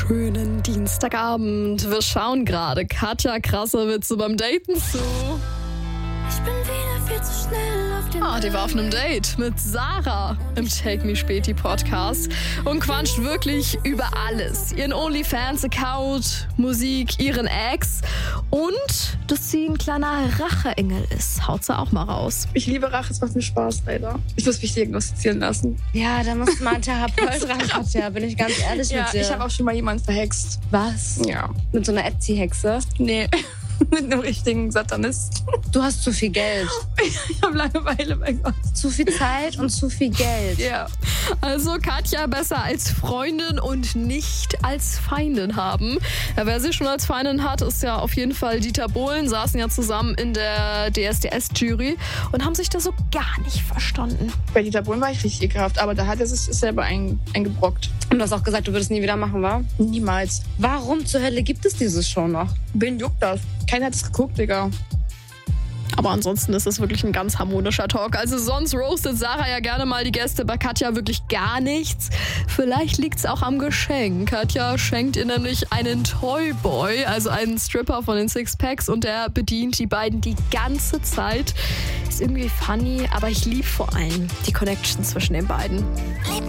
schönen Dienstagabend. Wir schauen gerade Katja Krasavice beim Daten zu. Ich bin wieder viel zu schnell auf den Die war auf einem Date mit Sarah im Take Me Späti Podcast und quatscht wirklich über alles. Ihren OnlyFans-Account, Musik, ihren Ex und dass sie ein kleiner Racheengel ist. Haut sie auch mal raus. Ich liebe Rache, es macht mir Spaß, leider. Ich muss mich diagnostizieren lassen. Ja, da muss mal ein Therapeut ran, Katja, bin ich ganz ehrlich mit dir. Ich habe auch schon mal jemanden verhext. Was? Ja. Mit so einer Etsy-Hexe? Nee, mit einem richtigen Satanist. Du hast zu viel Geld. Ich habe Langeweile, mein Gott. Zu viel Zeit und zu viel Geld. Ja. Also Katja besser als Freundin und nicht als Feindin haben. Ja, wer sie schon als Feindin hat, ist ja auf jeden Fall Dieter Bohlen. Saßen ja zusammen in der DSDS-Jury und haben sich da so gar nicht verstanden. Bei Dieter Bohlen war ich richtig ekelhaft, aber da hat er sich selber eingebrockt. Und du hast auch gesagt, du würdest nie wieder machen, wa? Niemals. Warum zur Hölle gibt es diese Show noch? Wen juckt das? Keiner hat es geguckt, Digga. Aber ansonsten ist es wirklich ein ganz harmonischer Talk. Also sonst roastet Sarah ja gerne mal die Gäste, bei Katja wirklich gar nichts. Vielleicht liegt es auch am Geschenk. Katja schenkt ihr nämlich einen Toyboy, also einen Stripper von den Sixpacks, und der bedient die beiden die ganze Zeit. Ist irgendwie funny, aber ich liebe vor allem die Connection zwischen den beiden.